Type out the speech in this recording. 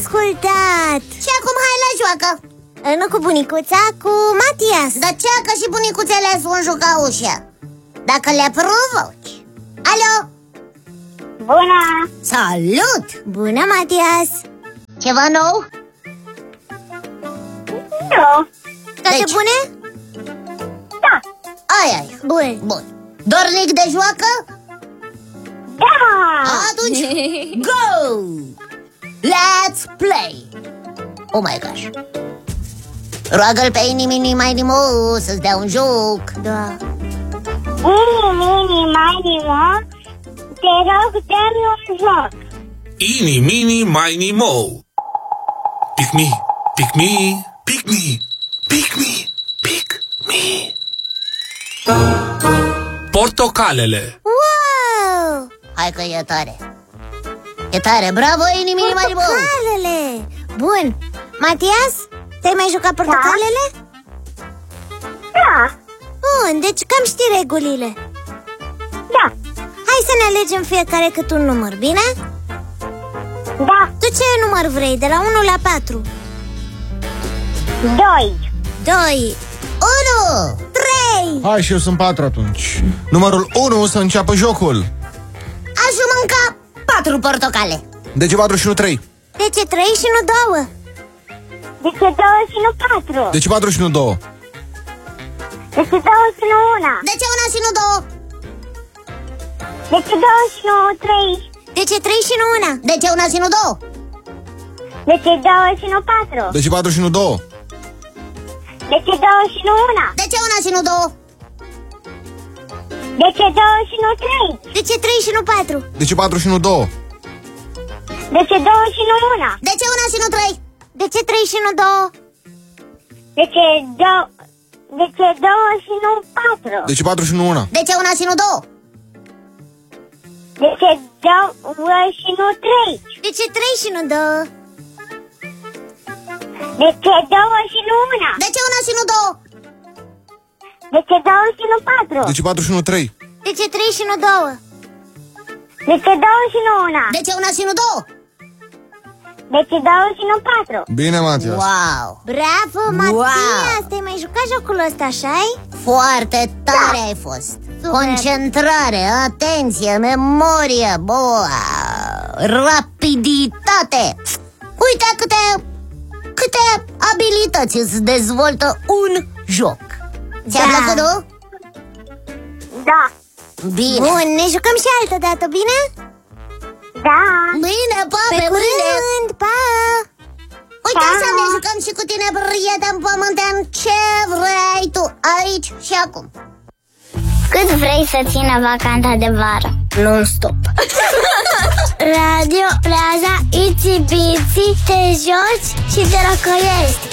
ascultat. Și acum hai la joacă. Nu cu bunicuța, cu Matias. Dar ce că și bunicuțele sunt jucăușe. Dacă le provoci. Alo? Bună! Salut! Bună, Matias. Ceva nou? Nu. Toate Deci- bune? Da. Ai. Bun. Dornic de joacă? Da. Atunci, go! Let's play! Oh my gosh! Roagă-l pe Ini Mini Mo să-ți dea un joc. Da. Mini, Mo, te rog, dă-mi un joc. Eeny, meeny, miny, moe. Pick me, pick me, pick me, pick me, pick me. Portocalele. Wow! Hai că e tare. E tare, bravo Ini Mini Mo. Portocalele. Bun. Matias, te-ai mai jucat portocalele? Da. Bun, deci cam știi regulile. Da. Hai să ne alegem fiecare cât un număr, bine? Da. Tu ce număr vrei, de la 1 la 4? 2. 2, 1. 3. Hai și eu sunt 4 atunci. Numărul 1 să înceapă jocul. Aș mânca 4 portocale. De ce 4 și nu 3? De ce 3 și nu 2? De ce 2 și nu 4? De ce 4 și nu 2? De ce 2 și nu 1? De ce una și nu 2? De ce 2 și nu 3? De ce 3 și nu 1? De ce una și nu 2? De ce 2 și nu 4? De ce 4 și nu 2? De ce 2 și nu 1? De ce una și nu 2? De ce 2 și nu 3? De ce 3 și nu 4? De ce 4 și nu 2? De ce 2 și nu 1? De ce una și nu 3? De ce 3 și nu 2? De ce 2? De ce 2 și nu 4? De ce 4 și nu 1? De ce una și nu 2? De ce 2 și nu 3? De ce 3 și nu 2? De ce 2 și nu 1? De ce una și nu 2? De ce 2 și nu 4? De ce 4 și nu 3? De ce 3 și nu 2? De ce 2 și nu 1? De ce una și nu 2? De ce 2 și nu 4? Bine, Matias. Wow! Bravo, Matias! Te-ai mai jucat jocul ăsta, așa-i? Foarte tare ai fost. Super. Concentrare, atenție, memorie, rapiditate. Uite câte abilități îți dezvoltă un joc. Ți-a Da. plăcut, nu? Da. Bine. Bun, ne jucăm și altă dată, bine? Da. Bine, pa, Pe pe mâine. curând, pa! Uite Pa. să ne jucăm și cu tine, prieten pământean. Ce vrei tu aici și acum? Cât vrei să țină vacanța de vară? Non-stop. Radio, plaja, itsy bitsy, te joci și te răcăiești.